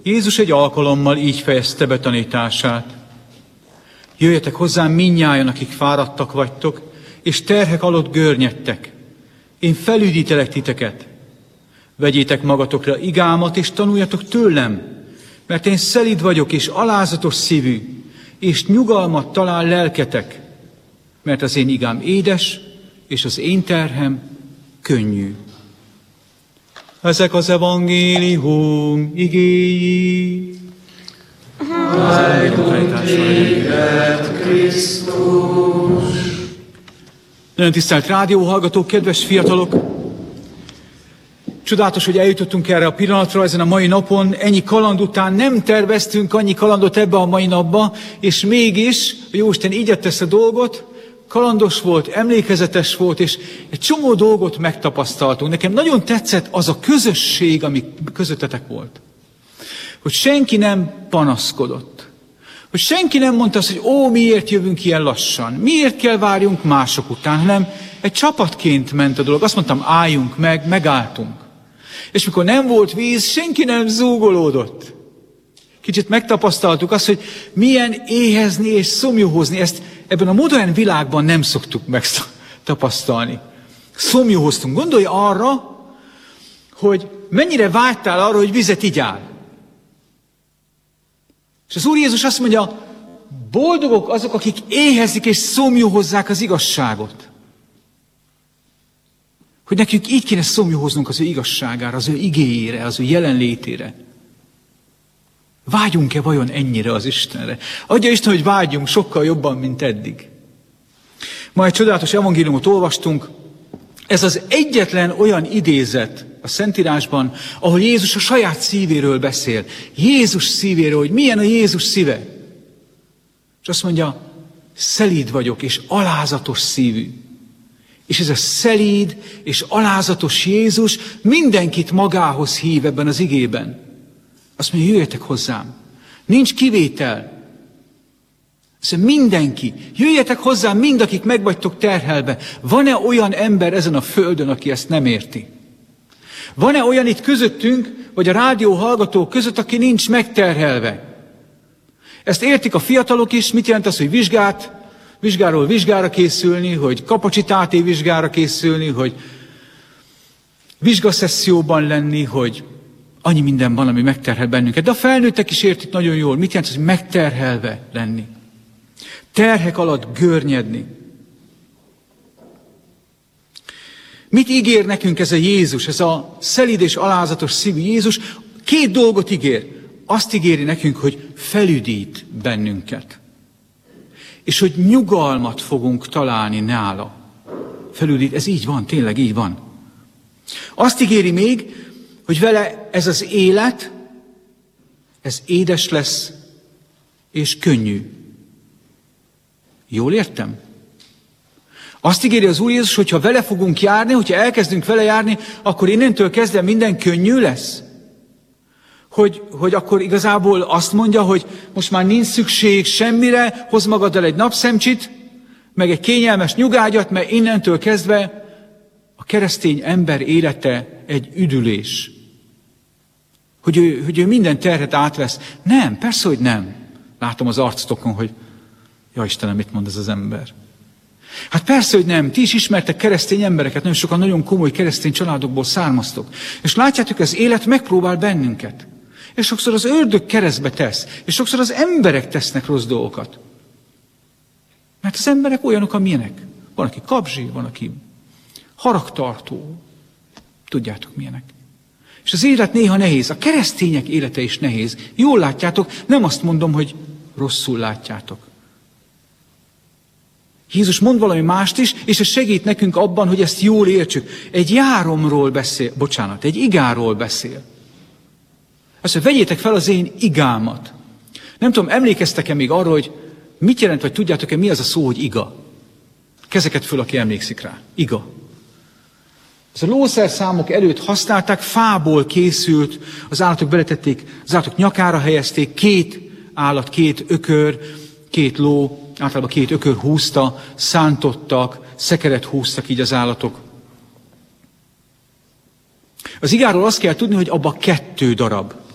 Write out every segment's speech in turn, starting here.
Jézus egy alkalommal így fejezte be tanítását. Jöjjetek hozzám mindnyájan, akik fáradtak vagytok, és terhek alatt görnyedtek. Én felüdítelek titeket. Vegyétek magatokra igámat, és tanuljatok tőlem, mert én szelíd vagyok, és alázatos szívű, és nyugalmat talál lelketek, mert az én igám édes, és az én terhem könnyű. Ezek az evangélium igéi. Nagyon tisztelt rádióhallgatók, kedves fiatalok! Csodálatos, hogy eljutottunk erre a pillanatra ezen a mai napon. Ennyi kaland után nem terveztünk annyi kalandot ebbe a mai napba, és mégis a Jóisten így tett ezt a dolgot, kalandos volt, emlékezetes volt, és egy csomó dolgot megtapasztaltunk. Nekem nagyon tetszett az a közösség, ami közöttetek volt. Hogy senki nem panaszkodott. Hogy senki nem mondta azt, hogy miért jövünk ilyen lassan, miért kell várjunk mások után, hanem egy csapatként ment a dolog. Azt mondtam, álljunk meg, megálltunk. És mikor nem volt víz, senki nem zúgolódott. Kicsit megtapasztaltuk azt, hogy milyen éhezni és szomjúhozni. Ezt ebben a modern világban nem szoktuk megtapasztalni. Szomjúhoztunk. Gondolj arra, hogy mennyire vágytál arra, hogy vizet igyál. És az Úr Jézus azt mondja, boldogok azok, akik éhezik és szomjúhozzák az igazságot. Hogy nekünk így kéne szomjúhoznunk az ő igazságára, az ő igéjére, az ő jelenlétére. Vágyunk-e vajon ennyire az Istenre? Adja Isten, hogy vágyjunk sokkal jobban, mint eddig. Ma egy csodálatos evangéliumot olvastunk. Ez az egyetlen olyan idézet a Szentírásban, ahol Jézus a saját szívéről beszél. Jézus szívéről, hogy milyen a Jézus szíve. És azt mondja, szelíd vagyok és alázatos szívű. És ez a szelíd és alázatos Jézus mindenkit magához hív ebben az igében. Azt mondja, jöjjetek hozzám. Nincs kivétel. Azt mondja, mindenki. Jöjjetek hozzám mind, akik meg vagytok terhelve. Van-e olyan ember ezen a földön, aki ezt nem érti? Van-e olyan itt közöttünk, vagy a rádió hallgatók között, aki nincs megterhelve? Ezt értik a fiatalok is. Mit jelent az, hogy vizsgáról vizsgára készülni, hogy kapacitáti vizsgára készülni, hogy vizsgaszesszióban lenni, hogy annyi minden van, ami megterhel bennünket. De a felnőttek is értik nagyon jól. Mit jelent az, hogy megterhelve lenni? Terhek alatt görnyedni. Mit ígér nekünk ez a Jézus, ez a szelíd és alázatos szívű Jézus? 2 dolgot ígér. Azt ígéri nekünk, hogy felüdít bennünket. És hogy nyugalmat fogunk találni nála. Felüdít, ez így van, tényleg így van. Azt ígéri még, hogy vele ez az élet, ez édes lesz és könnyű. Jól értem? Azt ígéri az Úr Jézus, hogy ha vele fogunk járni, hogyha elkezdünk vele járni, akkor innentől kezdve minden könnyű lesz. Hogy akkor igazából azt mondja, hogy most már nincs szükség semmire, hozz magaddal egy napszemcsit, meg egy kényelmes nyugágyat, mert innentől kezdve a keresztény ember élete egy üdülés. Hogy ő minden terhet átvesz. Nem, persze, hogy nem. Látom az arcotokon, hogy ja Istenem, mit mond ez az ember. Hát persze, hogy nem. Ti is ismertek keresztény embereket, nagyon sokan nagyon komoly keresztény családokból származtok. És látjátok, az élet megpróbál bennünket. És sokszor az ördög keresztbe tesz. És sokszor az emberek tesznek rossz dolgokat. Mert az emberek olyanok, amilyenek. Van, aki kapzsi, van, aki haragtartó. Tudjátok, milyenek. És az élet néha nehéz. A keresztények élete is nehéz. Jól látjátok, nem azt mondom, hogy rosszul látjátok. Jézus mond valami mást is, és ez segít nekünk abban, hogy ezt jól értsük. Egy járomról beszél, egy igáról beszél. Azt mondja, vegyétek fel az én igámat. Nem tudom, emlékeztek-e még arra, hogy mit jelent, vagy tudjátok-e, mi az a szó, hogy iga? Kezeket föl, aki emlékszik rá. Iga. Ez a lószerszámok előtt használták, fából készült, az állatok beletették, az állatok nyakára helyezték, 2 állat, 2 ökör, 2 ló, általában 2 ökör húzta, szántottak, szekeret húztak így az állatok. Az igáról azt kell tudni, hogy abban 2 darab.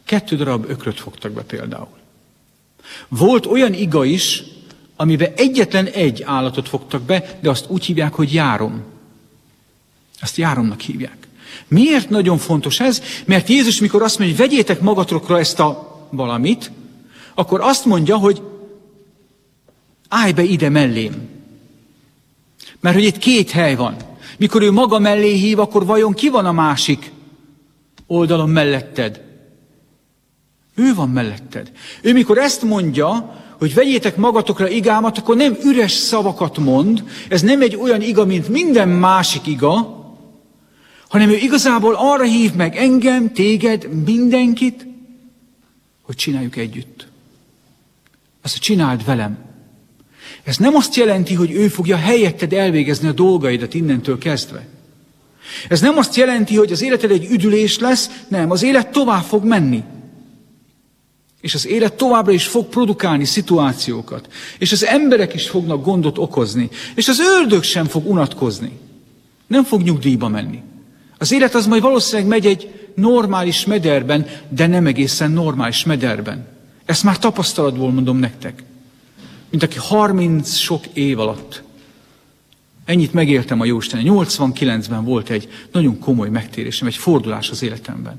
2 darab ökröt fogtak be például. Volt olyan iga is, amiben egyetlen egy állatot fogtak be, de azt úgy hívják, hogy járom. Azt járomnak hívják. Miért nagyon fontos ez? Mert Jézus, mikor azt mondja, hogy vegyétek magatokra ezt a valamit, akkor azt mondja, hogy állj be ide mellém. Mert hogy itt 2 hely van. Mikor ő maga mellé hív, akkor vajon ki van a másik oldalon melletted? Ő van melletted. Ő mikor ezt mondja, hogy vegyétek magatokra igámat, akkor nem üres szavakat mond, ez nem egy olyan iga, mint minden másik iga, hanem ő igazából arra hív meg engem, téged, mindenkit, hogy csináljuk együtt. Azt csináld velem. Ez nem azt jelenti, hogy ő fogja helyetted elvégezni a dolgaidat innentől kezdve. Ez nem azt jelenti, hogy az életed egy üdülés lesz, nem, az élet tovább fog menni. És az élet továbbra is fog produkálni szituációkat. És az emberek is fognak gondot okozni. És az ördög sem fog unatkozni. Nem fog nyugdíjba menni. Az élet az majd valószínűleg megy egy normális mederben, de nem egészen normális mederben. Ezt már tapasztalatból mondom nektek. Mint aki 30 sok év alatt. Ennyit megéltem a Jóisten. 89-ben volt egy nagyon komoly megtérésem, egy fordulás az életemben.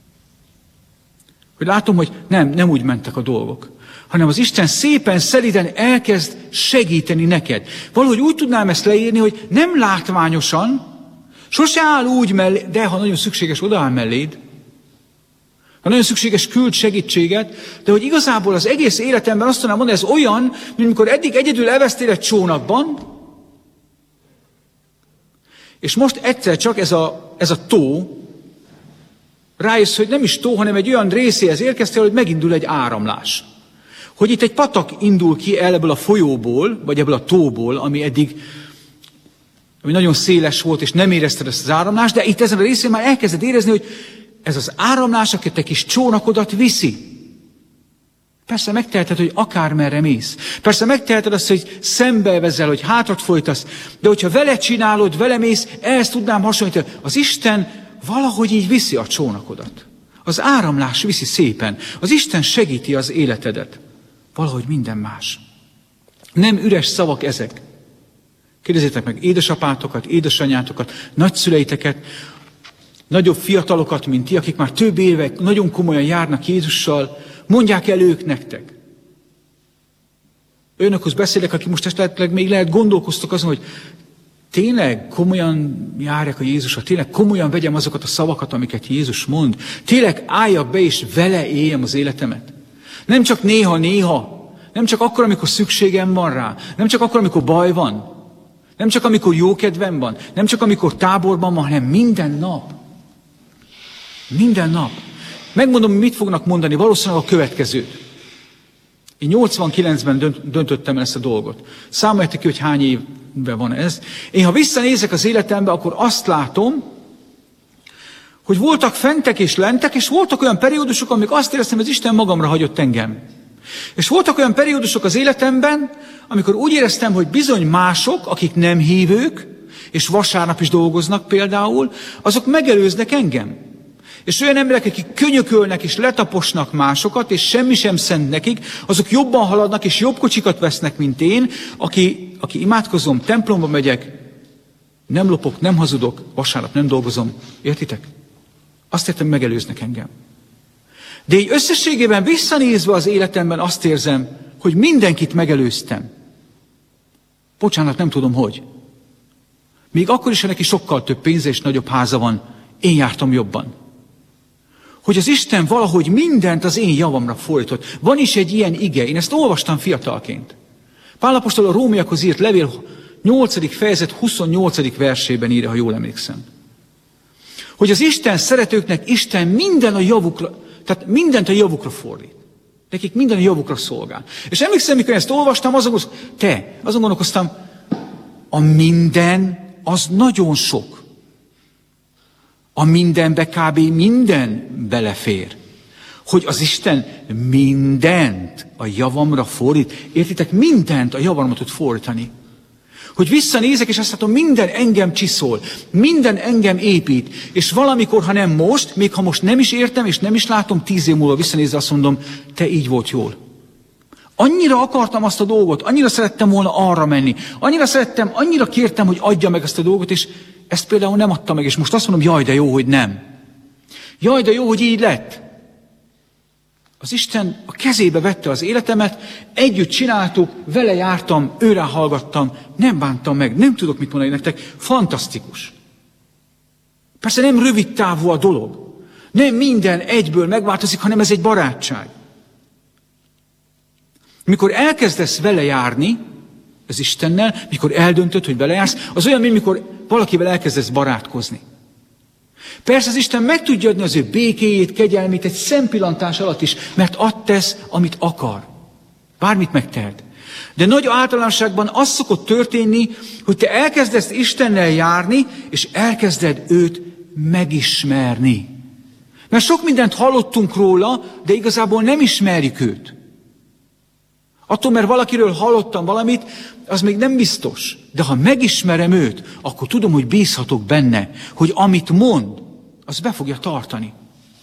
Hogy látom, hogy nem úgy mentek a dolgok, hanem az Isten szépen, szelíden elkezd segíteni neked. Valahogy úgy tudnám ezt leírni, hogy nem látványosan, sose áll úgy mellé, de ha nagyon szükséges, odaáll melléd. Ha nagyon szükséges, küld segítséget, de hogy igazából az egész életemben azt tudnám mondani, ez olyan, mint amikor eddig egyedül elvesztél egy csónakban, és most egyszer csak ez a tó, rájössz, hogy nem is tó, hanem egy olyan részéhez érkeztél, hogy megindul egy áramlás. Hogy itt egy patak indul ki ebből a folyóból, vagy ebből a tóból, ami nagyon széles volt, és nem érezted ezt az áramlást, de itt ezen a részén már elkezded érezni, hogy ez az áramlás, aki te kis csónakodat viszi. Persze megteheted, hogy akármerre mész. Persze megteheted azt, hogy szembevezel, hogy hátrat folytasz, de hogyha vele csinálod, vele mész, ehhez tudnám hasonlítani. Az Isten valahogy így viszi a csónakodat. Az áramlás viszi szépen. Az Isten segíti az életedet. Valahogy minden más. Nem üres szavak ezek. Kérdezzétek meg édesapátokat, édesanyátokat, nagyszüleiteket, nagyobb fiatalokat, mint ti, akik már több évek nagyon komolyan járnak Jézussal, mondják el ők nektek. Önökhoz beszélek, akik most esetleg még lehet gondolkoztok azon, hogy tényleg komolyan járjak a Jézusra, tényleg komolyan vegyem azokat a szavakat, amiket Jézus mond. Tényleg álljak be és vele éljem az életemet. Nem csak néha-néha, nem csak akkor, amikor szükségem van rá, nem csak akkor, amikor baj van, nem csak amikor jó kedvem van, nem csak amikor táborban van, hanem minden nap. Minden nap. Megmondom, mit fognak mondani, valószínűleg a következőt. Én 89-ben döntöttem el ezt a dolgot. Számoljátok ki, hogy hány évben van ez. Én ha visszanézek az életembe, akkor azt látom, hogy voltak fentek és lentek, és voltak olyan periódusok, amik azt éreztem, hogy az Isten magamra hagyott engem. És voltak olyan periódusok az életemben, amikor úgy éreztem, hogy bizony mások, akik nem hívők, és vasárnap is dolgoznak például, azok megelőznek engem. És olyan emberek, akik könyökölnek és letaposnak másokat, és semmi sem szent nekik, azok jobban haladnak és jobb kocsikat vesznek, mint én, aki imádkozom, templomba megyek, nem lopok, nem hazudok, vasárnap nem dolgozom. Értitek? Azt értem, megelőznek engem. De így összességében visszanézve az életemben azt érzem, hogy mindenkit megelőztem. Bocsánat, nem tudom, hogy. Még akkor is, ha neki sokkal több pénze és nagyobb háza van, én jártam jobban. Hogy az Isten valahogy mindent az én javamra fordított. Van is egy ilyen ige, én ezt olvastam fiatalként. Pál apostol a Rómaiakhoz írt levél 8. fejezet 28. versében írja, ha jól emlékszem. Hogy az Isten szeretőknek Isten minden a javukra, tehát mindent a javukra fordít. Nekik minden a javukra szolgál. És emlékszem, mikor ezt olvastam, azon gondolkoztam, a minden az nagyon sok. A mindenbe kb. Minden belefér. Hogy az Isten mindent a javamra fordít. Értitek? Mindent a javamra tud fordítani. Hogy visszanézek, és azt látom, minden engem csiszol, minden engem épít, és valamikor, ha nem most, még ha most nem is értem, és nem is látom, 10 év múlva visszanézve azt mondom, te így volt jól. Annyira akartam azt a dolgot, annyira szerettem volna arra menni, annyira kértem, hogy adja meg ezt a dolgot, és ezt például nem adta meg, és most azt mondom, jaj, de jó, hogy nem. Jaj, de jó, hogy így lett. Az Isten a kezébe vette az életemet, együtt csináltuk, vele jártam, őre hallgattam, nem bántam meg, nem tudok mit mondani nektek, fantasztikus. Persze nem rövid távú a dolog, nem minden egyből megváltozik, hanem ez egy barátság. Mikor elkezdesz vele járni, az Istennel, mikor eldöntöd, hogy vele jársz, az olyan, mint mikor valakivel elkezdesz barátkozni. Persze az Isten meg tudja adni az ő békéjét, kegyelmét egy szempillantás alatt is, mert ad tesz, amit akar. Bármit megtehet. De nagy általánosságban az szokott történni, hogy te elkezdesz Istennel járni, és elkezded őt megismerni. Mert sok mindent hallottunk róla, de igazából nem ismerjük őt. Attól, mert valakiről hallottam valamit, az még nem biztos. De ha megismerem őt, akkor tudom, hogy bízhatok benne, hogy amit mond, az be fogja tartani.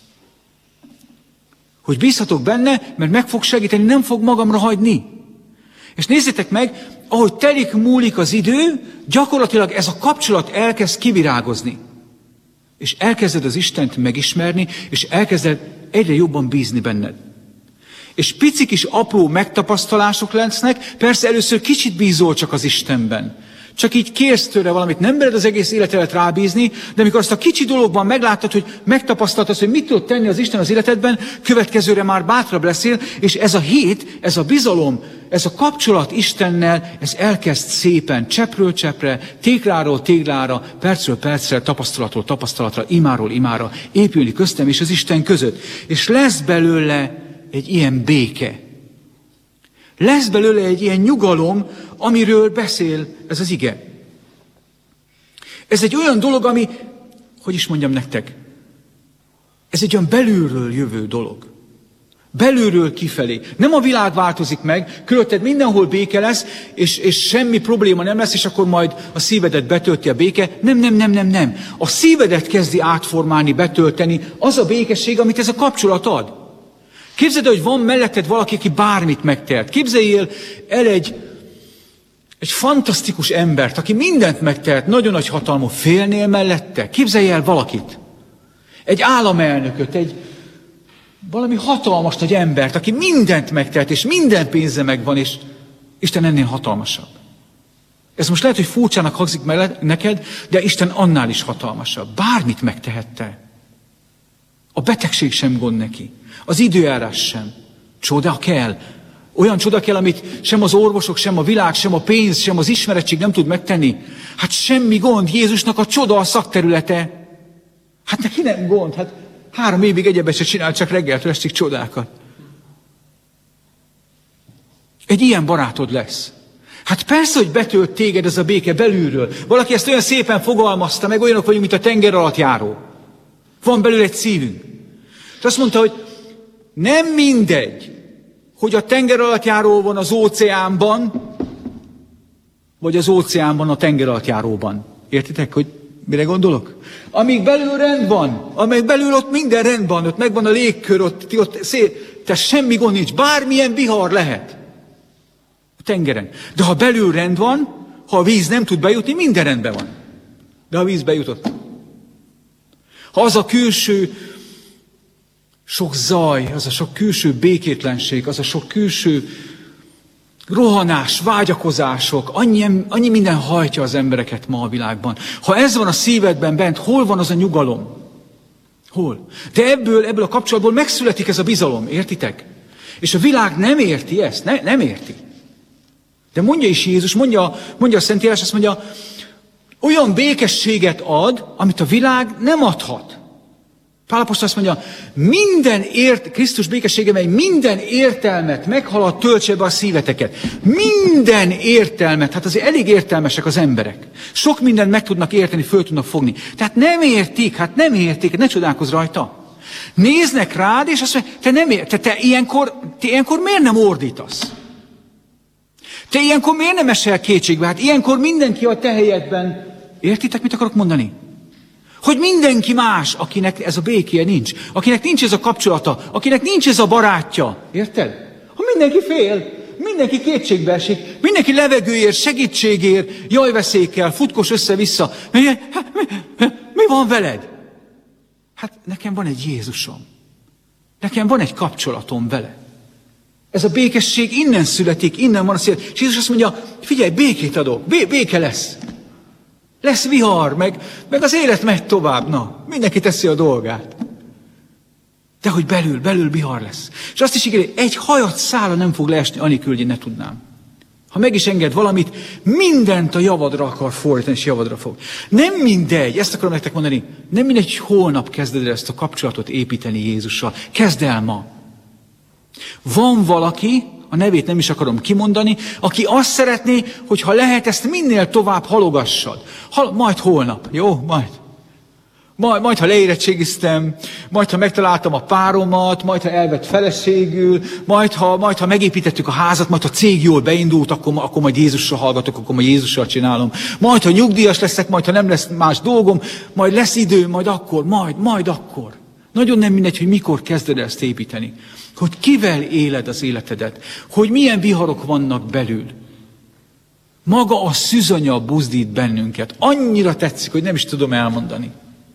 Hogy bízhatok benne, mert meg fog segíteni, nem fog magamra hagyni. És nézzétek meg, ahogy telik múlik az idő, gyakorlatilag ez a kapcsolat elkezd kivirágozni. És elkezded az Istent megismerni, és elkezded egyre jobban bízni benned. És pici kis apró megtapasztalások lesznek, persze először kicsit bízol csak az Istenben. Csak így kérsz tőle valamit, nem mered az egész életedet rábízni, de amikor azt a kicsi dologban meglátod, hogy megtapasztaltad, hogy mit tud tenni az Isten az életedben, következőre már bátrabb leszel, és ez a hit, ez a bizalom, ez a kapcsolat Istennel, ez elkezd szépen, cseppről cseppre, tégláról téglára, percről percre, tapasztalatról tapasztalatra, imáról imára épülni köztem és az Isten között. És lesz belőle egy ilyen béke. Lesz belőle egy ilyen nyugalom, amiről beszél ez az ige. Ez egy olyan dolog, ami, hogy is mondjam nektek, ez egy olyan belülről jövő dolog. Belülről kifelé. Nem a világ változik meg, körülötted mindenhol béke lesz, és semmi probléma nem lesz, és akkor majd a szívedet betölti a béke. Nem. A szívedet kezdi átformálni, betölteni az a békesség, amit ez a kapcsolat ad. Képzeld, hogy van melletted valaki, aki bármit megtehet. Képzeljél el egy fantasztikus embert, aki mindent megtehet, nagyon nagy hatalmú, félnél mellette. Képzelj el valakit. Egy államelnököt, egy valami hatalmas nagy embert, aki mindent megtehet, és minden pénze megvan, és Isten ennél hatalmasabb. Ez most lehet, hogy furcsának hangzik neked, de Isten annál is hatalmasabb. Bármit megtehette. A betegség sem gond neki. Az időjárás sem. Csoda kell. Olyan csoda kell, amit sem az orvosok, sem a világ, sem a pénz, sem az ismerettség nem tud megtenni. Hát semmi gond. Jézusnak a csoda a szakterülete. Hát neki nem gond. Hát 3 évig egyebet se csinál, csak reggeltől estig csodákat. Egy ilyen barátod lesz. Hát persze, hogy betölt téged ez a béke belülről. Valaki ezt olyan szépen fogalmazta meg, olyanok vagyunk, mint a tenger alatt járó. Van belül egy szívünk. És azt mondta, hogy nem mindegy, hogy a tenger alatt járó van az óceánban, vagy az óceánban a tenger alatt járóban. Értitek, hogy mire gondolok? Amíg belül rend van, amíg belül ott minden rend van, ott megvan a légkör, ott te semmi gond nincs, bármilyen vihar lehet a tengeren. De ha belül rend van, ha a víz nem tud bejutni, minden rendben van. De a víz bejutott. Ha az a külső sok zaj, az a sok külső békétlenség, az a sok külső rohanás, vágyakozások, annyi minden hajtja az embereket ma a világban. Ha ez van a szívedben bent, hol van az a nyugalom? Hol? De ebből a kapcsolatból megszületik ez a bizalom, értitek? És a világ nem érti ezt, nem érti. De mondja is Jézus, mondja a Szentírás, azt mondja, olyan békességet ad, amit a világ nem adhat. Pál apostol azt mondja, Krisztus békessége, mely minden értelmet meghalad, töltse be a szíveteket. Minden értelmet, hát azért elég értelmesek az emberek. Sok mindent meg tudnak érteni, föl tudnak fogni. Tehát nem értik, ne csodálkozz rajta. Néznek rád, és azt mondja, te ilyenkor miért nem ordítasz? Te ilyenkor miért nem esel kétségbe? Hát ilyenkor mindenki a te helyedben. Értitek, mit akarok mondani? Hogy mindenki más, akinek ez a békéje nincs, akinek nincs ez a kapcsolata, akinek nincs ez a barátja. Érted? Ha mindenki fél, mindenki kétségbe esik, mindenki levegőért, segítségért, jajveszékkel, futkos össze-vissza. Mi van veled? Hát nekem van egy Jézusom. Nekem van egy kapcsolatom vele. Ez a békesség innen születik, innen van a szél. És Jézus azt mondja, figyelj, békét adok, béke lesz. Lesz vihar, meg az élet megy tovább. Na, mindenki teszi a dolgát. De hogy belül vihar lesz. És azt is ígéri, egy hajat szála nem fog leesni, anélkül, hogy én ne tudnám. Ha meg is enged valamit, mindent a javadra akar fordítani, és javadra fog. Nem mindegy, ezt akarom nektek mondani, nem mindegy, hogy holnap kezded el ezt a kapcsolatot építeni Jézussal. Kezd el ma. Van valaki, a nevét nem is akarom kimondani, aki azt szeretné, hogy ha lehet, ezt minél tovább halogassad. Majd holnap, jó? Majd, ha leérettségiztem, majd, ha megtaláltam a páromat, majd, ha elvett feleségül, majd, ha megépítettük a házat, majd, ha a cég jól beindult, akkor majd Jézusra hallgatok, akkor majd Jézussal csinálom. Majd, ha nyugdíjas leszek, majd, ha nem lesz más dolgom, majd lesz idő, majd akkor. Nagyon nem mindegy, hogy mikor kezded ezt építeni. Hogy kivel éled az életedet. Hogy milyen viharok vannak belül. Maga a szűzanya buzdít bennünket. Annyira tetszik, hogy nem is tudom elmondani.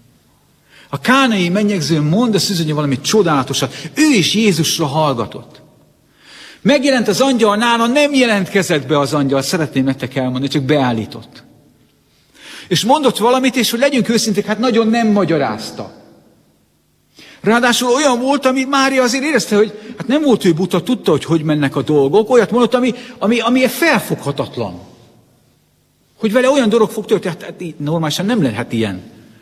A kánai mennyegzőn mond a szűzanya valamit csodálatosat. Ő is Jézusra hallgatott. Megjelent az angyal nála, nem jelentkezett be az angyal. Szeretném nektek elmondani, csak beállított. És mondott valamit, és hogy legyünk őszinték, hát nagyon nem magyarázta. Ráadásul olyan volt, ami Mária azért érezte, hogy hát nem volt ő buta, tudta, hogy mennek a dolgok. Olyat mondott, ami felfoghatatlan. Hogy vele olyan dolog fog történni, hát normálisan nem lehet ilyen.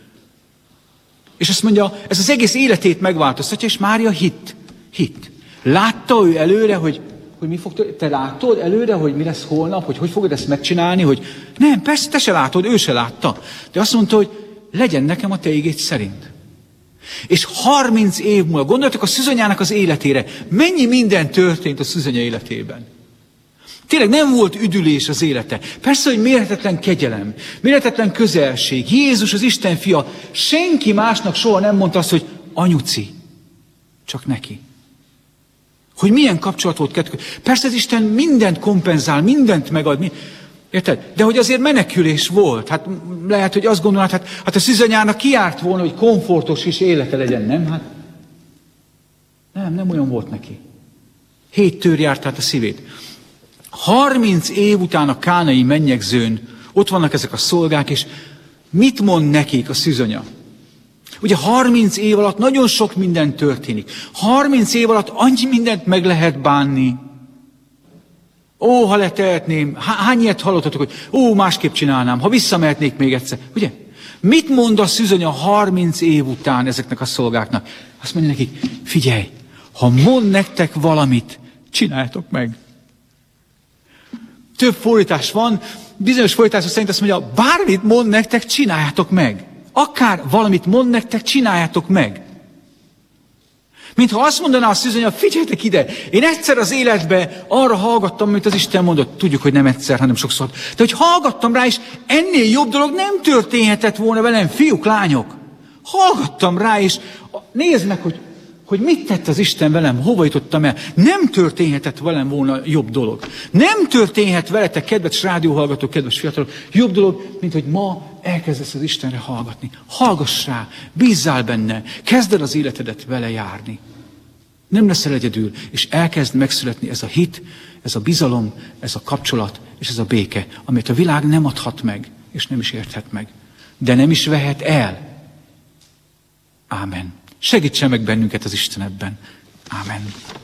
És azt mondja, ez az egész életét megváltoztatja, és Mária hitt. Látta ő előre, hogy mi fog történni? Te látod előre, hogy mi lesz holnap, hogy fogod ezt megcsinálni, hogy nem, persze, te se látod, ő se látta. De azt mondta, hogy legyen nekem a te igéd szerint. És 30 év múlva, gondoljatok a szűzanyának az életére, mennyi minden történt a szűzanya életében. Tényleg nem volt üdülés az élete. Persze, hogy mérhetetlen kegyelem, mérhetetlen közelség. Jézus az Isten fia. Senki másnak soha nem mondta azt, hogy anyuci. Csak neki. Hogy milyen kapcsolat volt kettő. Persze az Isten mindent kompenzál, mindent megad. Érted? De hogy azért menekülés volt. Hát lehet, hogy azt gondolnád, hát a szűzanyának kiárt volna, hogy komfortos és élete legyen, nem? Hát nem olyan volt neki. 7 tőr járt át a szívét. 30 év után a kánai mennyegzőn ott vannak ezek a szolgák, és mit mond nekik a szűzanya? Ugye 30 év alatt nagyon sok minden történik. 30 év alatt annyi mindent meg lehet bánni. Ó, ha letehetném, hány ilyet hallottatok, hogy másképp csinálnám, ha visszamehetnék még egyszer. Ugye? Mit mond a szűzanya 30 év után ezeknek a szolgáknak? Azt mondja nekik, figyelj, ha mond nektek valamit, csináljátok meg. Több fordítás van, bizonyos fordítások szerint azt mondja, bármit mond nektek, csináljátok meg. Akár valamit mond nektek, csináljátok meg. Mintha azt mondaná a szűzanya, figyeljetek ide, én egyszer az életben arra hallgattam, amit az Isten mondott. Tudjuk, hogy nem egyszer, hanem sokszor. De hogy hallgattam rá, és ennél jobb dolog nem történhetett volna velem, fiúk, lányok. Hallgattam rá, és nézd meg, hogy mit tett az Isten velem, hova jutottam el. Nem történhetett velem volna jobb dolog. Nem történhet veletek, kedves rádióhallgatók, kedves fiatalok, jobb dolog, mint hogy ma elkezdesz az Istenre hallgatni. Hallgass rá, bízzál benne, kezd el az életedet vele járni. Nem leszel egyedül, és elkezd megszületni ez a hit, ez a bizalom, ez a kapcsolat, és ez a béke, amit a világ nem adhat meg, és nem is érthet meg. De nem is vehet el. Ámen. Segítsen meg bennünket az Isten ebben. Ámen.